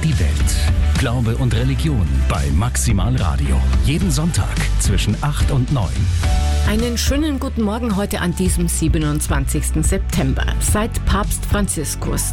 die Welt. Glaube und Religion bei Maximal Radio. Jeden Sonntag zwischen 8 und 9. Einen schönen guten Morgen heute an diesem 27. September. Seit Papst Franziskus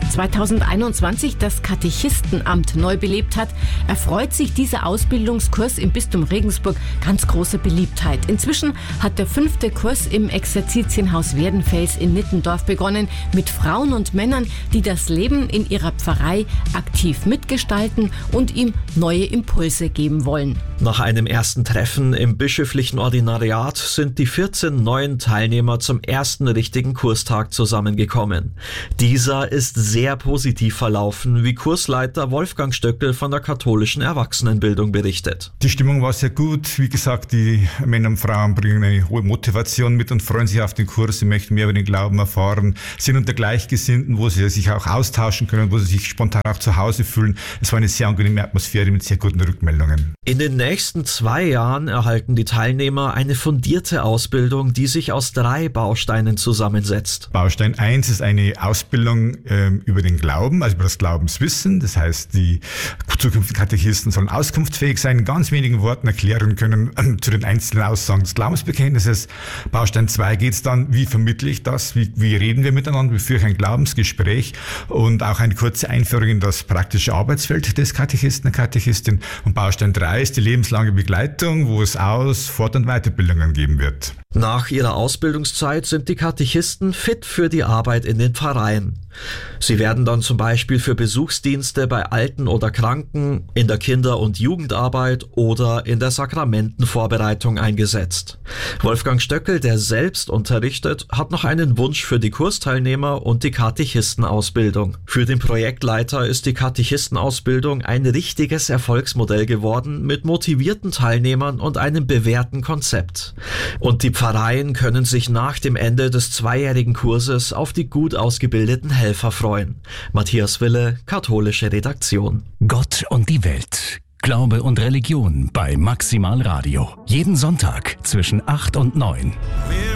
2021 das Katechistenamt neu belebt hat, erfreut sich dieser Ausbildungskurs im Bistum Regensburg ganz große Beliebtheit. Inzwischen hat der 5. Kurs im Exerzitienhaus Werdenfels in Nittendorf begonnen mit Frauen und Männern, die das Leben in ihrer Pfarrei aktiv mitgestalten und ihm neue Impulse geben wollen. Nach einem ersten Treffen im bischöflichen Ordinariat sind die 14 neuen Teilnehmer zum ersten richtigen Kurstag zusammengekommen. Dieser ist sehr positiv verlaufen, wie Kursleiter Wolfgang Stöckel von der katholischen Erwachsenenbildung berichtet. Die Stimmung war sehr gut. Wie gesagt, die Männer und Frauen bringen eine hohe Motivation mit und freuen sich auf den Kurs. Sie möchten mehr über den Glauben erfahren, sind unter Gleichgesinnten, wo sie sich auch austauschen können, wo sie sich spontan auch zu Hause fühlen. Es war eine sehr angenehme Atmosphäre mit sehr guten Rückmeldungen. In den nächsten 2 Jahren erhalten die Teilnehmer eine fundierte Ausbildung, die sich aus 3 Bausteinen zusammensetzt. Baustein 1 ist eine Ausbildung über den Glauben, also über das Glaubenswissen. Das heißt, die zukünftigen Katechisten sollen auskunftsfähig sein, in ganz wenigen Worten erklären können zu den einzelnen Aussagen des Glaubensbekenntnisses. Baustein 2 geht es dann, wie vermittle ich das, wie reden wir miteinander, wie führe ich ein Glaubensgespräch und auch eine kurze Einführung in das praktische Arbeitsfeld des Katechisten, der Katechistin. Und Baustein 3 ist die lebenslange Begleitung, wo es Fort- und Weiterbildungen geben wird. Nach ihrer Ausbildungszeit sind die Katechisten fit für die Arbeit in den Pfarreien. Sie werden dann zum Beispiel für Besuchsdienste bei Alten oder Kranken, in der Kinder- und Jugendarbeit oder in der Sakramentenvorbereitung eingesetzt. Wolfgang Stöckel, der selbst unterrichtet, hat noch einen Wunsch für die Kursteilnehmer und die Katechistenausbildung. Für den Projektleiter ist die Katechistenausbildung ein richtiges Erfolgsmodell geworden mit motivierten Teilnehmern und einem bewährten Konzept. Und die Pfarreien können sich nach dem Ende des 2-jährigen Kurses auf die gut ausgebildeten Helfer freuen. Matthias Wille, katholische Redaktion. Gott und die Welt. Glaube und Religion bei Maximal Radio. Jeden Sonntag zwischen 8 und 9.